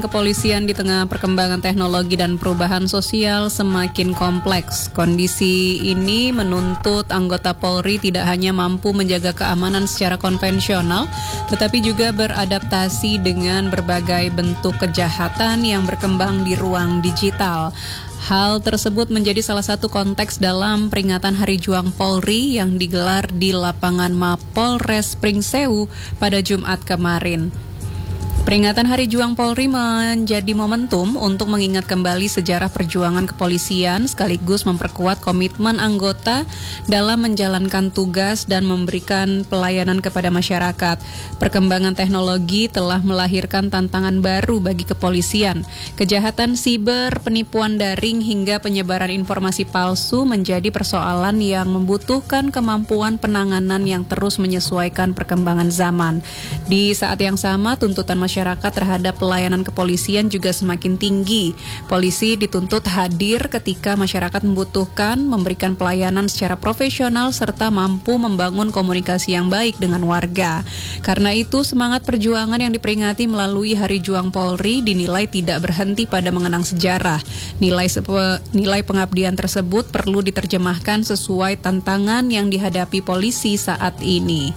Kepolisian di tengah perkembangan teknologi dan perubahan sosial semakin kompleks. Kondisi ini menuntut anggota Polri tidak hanya mampu menjaga keamanan secara konvensional, tetapi juga beradaptasi dengan berbagai bentuk kejahatan yang berkembang di ruang digital. Hal tersebut menjadi salah satu konteks dalam peringatan Hari Juang Polri yang digelar di lapangan Mapolres Pringsewu pada Jumat kemarin. Peringatan Hari Juang Polri menjadi momentum untuk mengingat kembali sejarah perjuangan kepolisian sekaligus memperkuat komitmen anggota dalam menjalankan tugas dan memberikan pelayanan kepada masyarakat. Perkembangan teknologi telah melahirkan tantangan baru bagi kepolisian. Kejahatan siber, penipuan daring hingga penyebaran informasi palsu menjadi persoalan yang membutuhkan kemampuan penanganan yang terus menyesuaikan perkembangan zaman. Di saat yang sama, tuntutan masyarakat terhadap pelayanan kepolisian juga semakin tinggi. Polisi dituntut hadir ketika masyarakat membutuhkan, memberikan pelayanan secara profesional serta mampu membangun komunikasi yang baik dengan warga. Karena itu, semangat perjuangan yang diperingati melalui Hari Juang Polri dinilai tidak berhenti pada mengenang sejarah. Nilai pengabdian tersebut perlu diterjemahkan sesuai tantangan yang dihadapi polisi saat ini.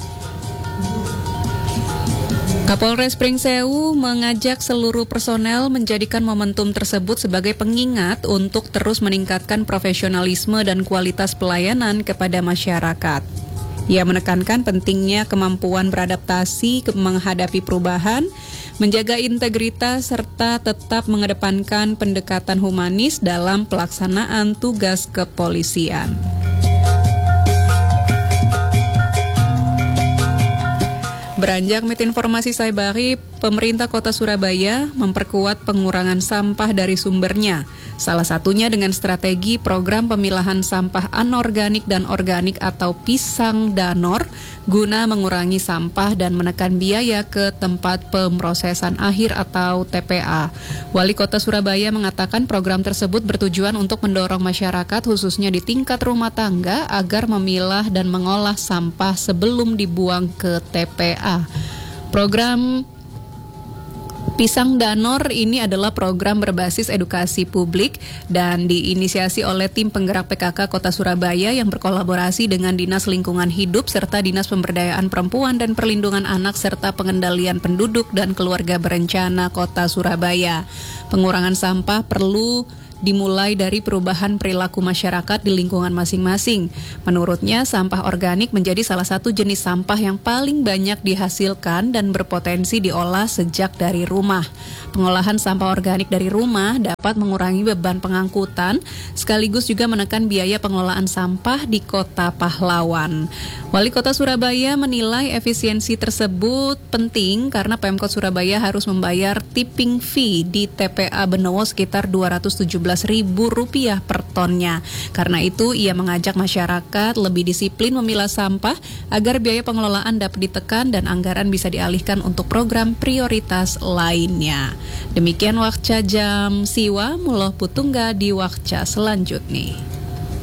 Kapolres Pringsewu mengajak seluruh personel menjadikan momentum tersebut sebagai pengingat untuk terus meningkatkan profesionalisme dan kualitas pelayanan kepada masyarakat. Ia menekankan pentingnya kemampuan beradaptasi menghadapi perubahan, menjaga integritas serta tetap mengedepankan pendekatan humanis dalam pelaksanaan tugas kepolisian. Beranjak informasi Saibari, pemerintah Kota Surabaya memperkuat pengurangan sampah dari sumbernya. Salah satunya dengan strategi program pemilahan sampah anorganik dan organik atau pisang danor guna mengurangi sampah dan menekan biaya ke tempat pemrosesan akhir atau TPA. Wali Kota Surabaya mengatakan program tersebut bertujuan untuk mendorong masyarakat khususnya di tingkat rumah tangga agar memilah dan mengolah sampah sebelum dibuang ke TPA. Program Pisang Danor ini adalah program berbasis edukasi publik dan diinisiasi oleh tim penggerak PKK Kota Surabaya yang berkolaborasi dengan Dinas Lingkungan Hidup serta Dinas Pemberdayaan Perempuan dan Perlindungan Anak serta Pengendalian Penduduk dan Keluarga Berencana Kota Surabaya. Pengurangan sampah perlu dimulai dari perubahan perilaku masyarakat di lingkungan masing-masing. Menurutnya, sampah organik menjadi salah satu jenis sampah yang paling banyak dihasilkan dan berpotensi diolah sejak dari rumah. Pengolahan sampah organik dari rumah dapat mengurangi beban pengangkutan, sekaligus juga menekan biaya pengelolaan sampah di Kota Pahlawan. Wali Kota Surabaya menilai efisiensi tersebut penting karena Pemkot Surabaya harus membayar tipping fee di TPA Benowo sekitar Rp12.000 per tonnya. Karena itu, ia mengajak masyarakat lebih disiplin memilah sampah agar biaya pengelolaan dapat ditekan dan anggaran bisa dialihkan untuk program prioritas lainnya. Demikian Wakca Jam Siwa, Muloh Putungga di Wakca selanjutnya.